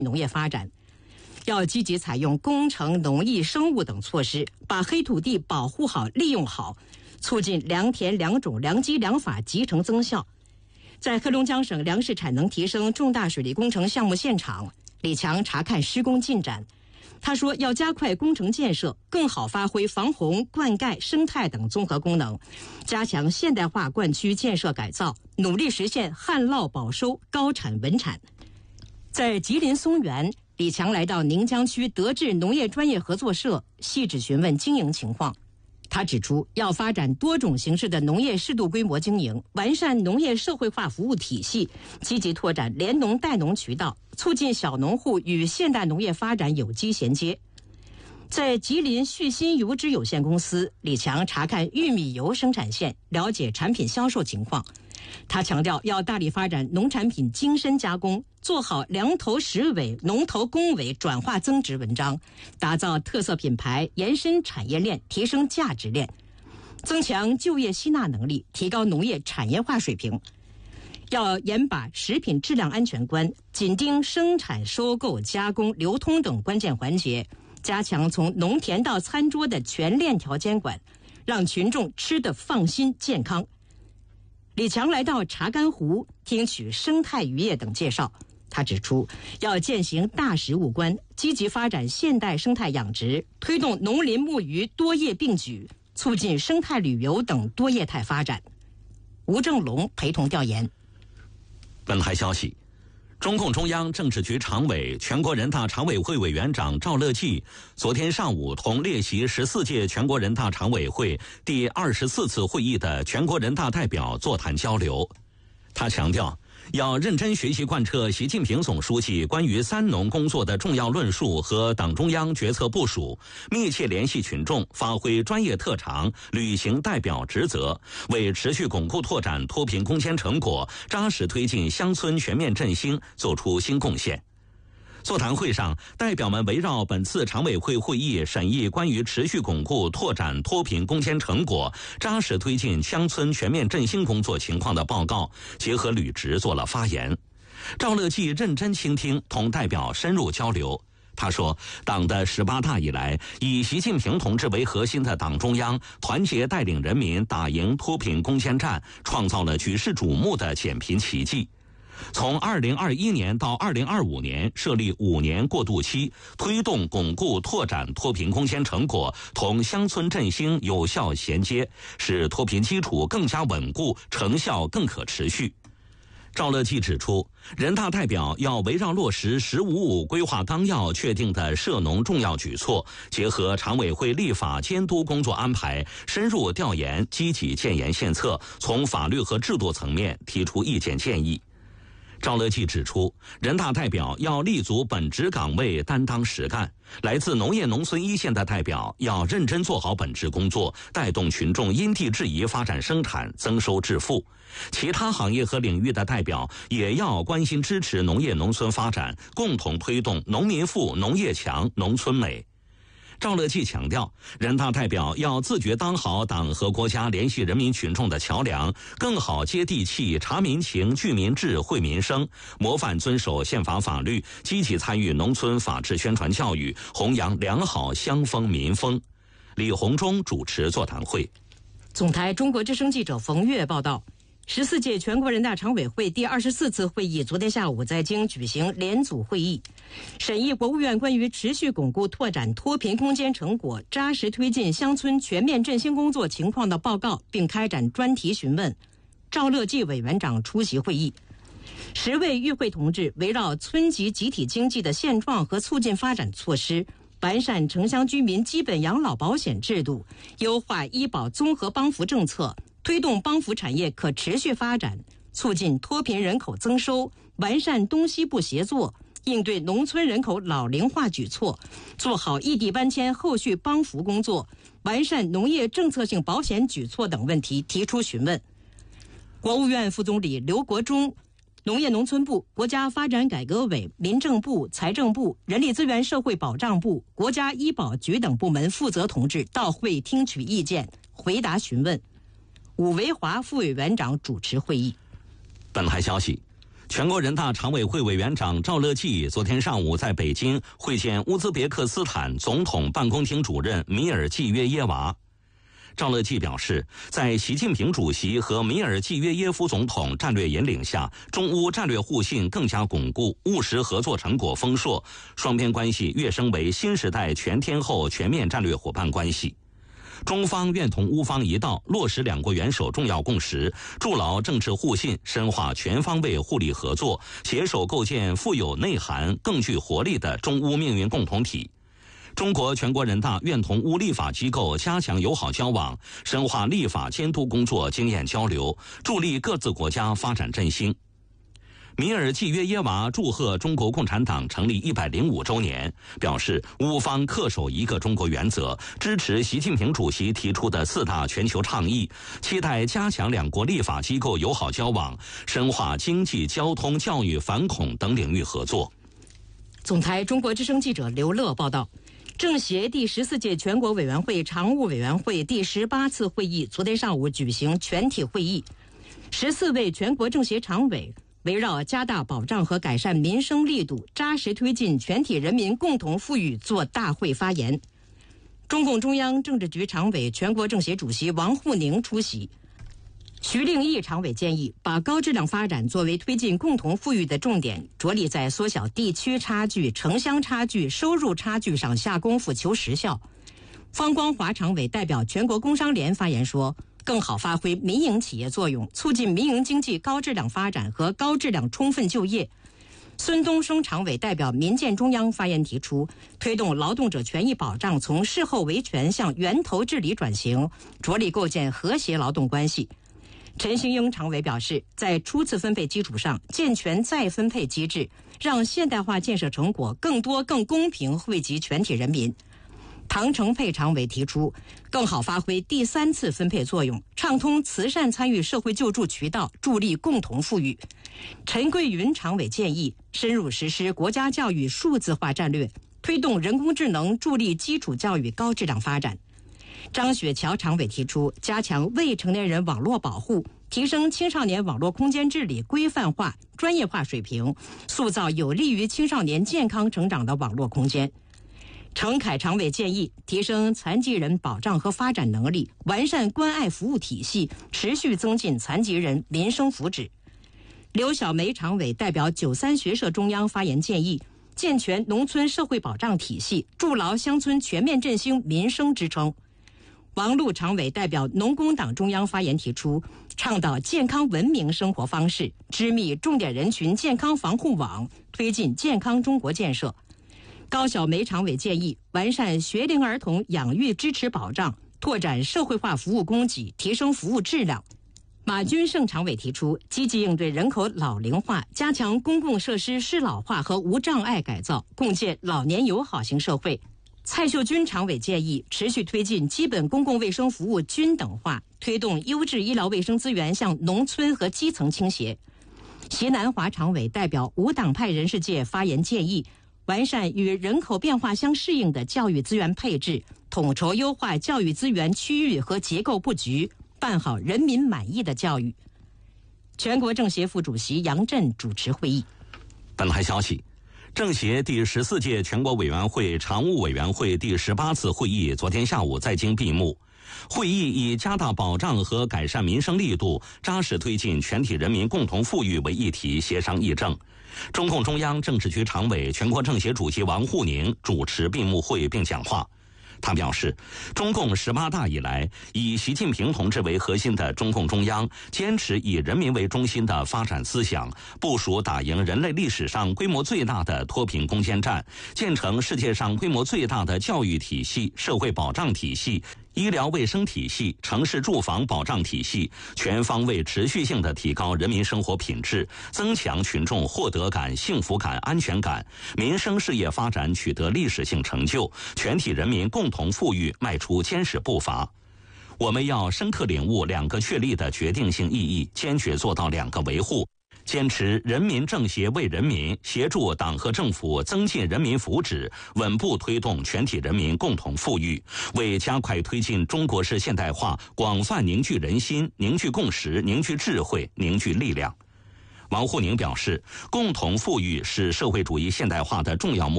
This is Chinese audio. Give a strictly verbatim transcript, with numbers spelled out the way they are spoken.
农业发展，要积极采用工程、农艺、生物等措施，把黑土地保护好、利用好，促进良田良种、良机良法集成增效。在黑龙江省粮食产能提升重大水利工程项目现场，李强查看施工进展。他说，要加快工程建设，更好发挥防洪、灌溉、生态等综合功能，加强现代化灌区建设改造，努力实现旱涝保收、高产稳产。在吉林松原，李强来到宁江区德智农业专业合作社，细致询问经营情况。他指出，要发展多种形式的农业适度规模经营，完善农业社会化服务体系，积极拓展联农带农渠道，促进小农户与现代农业发展有机衔接。在吉林旭鑫油脂有限公司，李强查看玉米油生产线，了解产品销售情况。他强调，要大力发展农产品精深加工，做好粮头实尾、农头工尾转化增值文章，打造特色品牌，延伸产业链，提升价值链，增强就业吸纳能力，提高农业产业化水平。要严把食品质量安全关，紧盯生产、收购、加工、流通等关键环节，加强从农田到餐桌的全链条监管，让群众吃得放心健康。李强来到查干湖，听取生态渔业等介绍。他指出，要践行大食物观，积极发展现代生态养殖，推动农林牧渔多业并举，促进生态旅游等多业态发展。吴正龙陪同调研。 本台消息，中共中央政治局常委、全国人大常委会委员长赵乐际昨天上午同列席十四届全国人大常委会第二十四次会议的全国人大代表座谈交流。他强调，要认真学习贯彻习近平总书记关于三农工作的重要论述和党中央决策部署，密切联系群众，发挥专业特长，履行代表职责，为持续巩固拓展脱贫攻坚成果，扎实推进乡村全面振兴做出新贡献。座谈会上，代表们围绕本次常委会会议审议关于持续巩固拓展脱贫攻坚成果，扎实推进乡村全面振兴工作情况的报告，结合履职做了发言。赵乐际认真倾听，同代表深入交流。他说，党的十八大以来，以习近平同志为核心的党中央团结带领人民打赢脱贫攻坚战，创造了举世瞩目的减贫奇迹。从二零二一年到二零二五年设立五年过渡期，推动巩固拓展脱贫攻坚成果同乡村振兴有效衔接，使脱贫基础更加稳固，成效更可持续。赵乐际指出，人大代表要围绕落实“十五五”规划纲要确定的涉农重要举措，结合常委会立法监督工作安排，深入调研，积极建言献策，从法律和制度层面提出意见建议。赵乐际指出，人大代表要立足本职岗位，担当实干。来自农业农村一线的代表要认真做好本职工作，带动群众因地制宜发展生产，增收致富。其他行业和领域的代表也要关心支持农业农村发展，共同推动农民富、农业强、农村美。赵乐际强调，人大代表要自觉当好党和国家联系人民群众的桥梁，更好接地气、察民情、聚民智、惠民生，模范遵守宪法法律，积极参与农村法治宣传教育，弘扬良好乡风民风。李鸿忠主持座谈会。 总台中国之声记者冯月报道，十四届全国人大常委会第二十四次会议昨天下午在京举行联组会议，审议国务院关于持续巩固拓展脱贫攻坚成果、扎实推进乡村全面振兴工作情况的报告，并开展专题询问。赵乐际委员长出席会议。十位与会同志围绕村级集体经济的现状和促进发展措施，完善城乡居民基本养老保险制度，优化医保综合帮扶政策，推动帮扶产业可持续发展，促进脱贫人口增收，完善东西部协作，应对农村人口老龄化举措，做好异地搬迁后续帮扶工作，完善农业政策性保险举措等问题提出询问。国务院副总理刘国中、农业农村部、国家发展改革委、民政部、财政部、人力资源社会保障部、国家医保局等部门负责同志到会听取意见，回答询问。武维华副委员长主持会议。 本台消息， 全国人大常委会委员长赵乐际昨天上午在北京会见乌兹别克斯坦总统办公厅主任米尔季约耶娃。赵乐际表示，在习近平主席和米尔季约耶夫总统战略引领下，中乌战略互信更加巩固，务实合作成果丰硕，双边关系跃升为新时代全天候全面战略伙伴关系。中方愿同乌方一道，落实两国元首重要共识，筑牢政治互信，深化全方位互利合作，携手构建富有内涵、更具活力的中乌命运共同体。中国全国人大愿同乌立法机构加强友好交往，深化立法监督工作经验交流，助力各自国家发展振兴。米尔季约耶娃祝贺中国共产党成立一百零五周年，表示乌方恪守一个中国原则，支持习近平主席提出的四大全球倡议，期待加强两国立法机构友好交往，深化经济、交通、教育、反恐等领域合作。 总台中国之声记者刘乐报道，政协第十四届全国委员会常务委员会第十八次会议昨天上午举行全体会议，十四位全国政协常委围绕加大保障和改善民生力度，扎实推进全体人民共同富裕做大会发言。中共中央政治局常委、全国政协主席王沪宁出席。徐令义常委建议，把高质量发展作为推进共同富裕的重点，着力在缩小地区差距、城乡差距、收入差距上下功夫求实效。方光华常委代表全国工商联发言说，更好发挥民营企业作用，促进民营经济高质量发展和高质量充分就业。孙东升常委代表民建中央发言提出，推动劳动者权益保障从事后维权向源头治理转型，着力构建和谐劳动关系。陈兴英常委表示，在初次分配基础上健全再分配机制，让现代化建设成果更多更公平惠及全体人民。唐成佩常委提出，更好发挥第三次分配作用，畅通慈善参与社会救助渠道，助力共同富裕。陈桂云常委建议，深入实施国家教育数字化战略，推动人工智能助力基础教育高质量发展。张雪桥常委提出，加强未成年人网络保护，提升青少年网络空间治理规范化、专业化水平，塑造有利于青少年健康成长的网络空间。程凯常委建议，提升残疾人保障和发展能力，完善关爱服务体系，持续增进残疾人民生福祉。刘小梅常委代表九三学社中央发言建议，健全农村社会保障体系，筑牢乡村全面振兴民生支撑。王璐常委代表农工党中央发言提出，倡导健康文明生活方式，织密重点人群健康防护网，推进健康中国建设。高晓梅常委建议，完善学龄儿童养育支持保障，拓展社会化服务供给，提升服务质量。马军胜常委提出，积极应对人口老龄化，加强公共设施适老化和无障碍改造，共建老年友好型社会。蔡秀军常委建议，持续推进基本公共卫生服务均等化，推动优质医疗卫生资源向农村和基层倾斜。席南华常委代表无党派人士界发言建议，完善与人口变化相适应的教育资源配置，统筹优化教育资源区域和结构布局，办好人民满意的教育。全国政协副主席杨震主持会议。 本台消息，政协第十四届全国委员会常务委员会第十八次会议昨天下午在京闭幕。会议以加大保障和改善民生力度，扎实推进全体人民共同富裕为议题协商议政。中共中央政治局常委、全国政协主席王沪宁主持闭幕会并讲话。他表示，中共十八大以来，以习近平同志为核心的中共中央坚持以人民为中心的发展思想，部署打赢人类历史上规模最大的脱贫攻坚战，建成世界上规模最大的教育体系、社会保障体系、医疗卫生体系、城市住房保障体系，全方位持续性地提高人民生活品质，增强群众获得感、幸福感、安全感，民生事业发展取得历史性成就，全体人民共同富裕迈出坚实步伐。我们要深刻领悟两个确立的决定性意义，坚决做到两个维护，坚持人民政协为人民，协助党和政府增进人民福祉，稳步推动全体人民共同富裕，为加快推进中国式现代化广泛凝聚人心、凝聚共识、凝聚智慧、凝聚力量。 王沪宁表示，共同富裕是社会主义现代化的重要目